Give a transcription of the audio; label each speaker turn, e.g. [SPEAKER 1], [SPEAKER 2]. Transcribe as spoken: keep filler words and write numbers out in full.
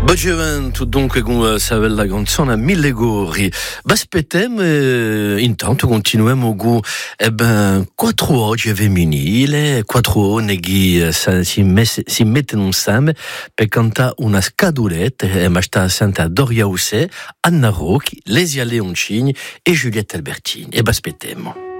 [SPEAKER 1] Bagevento dunque con la canzone Mille Gori. Baspetem eh, intanto continuiamo con eh ben quattro oggi femminile, quattro neghi eh, si, messe, si mettono insieme per cantare una scaduletta e ma sta santa Doria Usse, Anna Rocchi, Lesia Leoncini e Giulietta Albertini. E baspetem.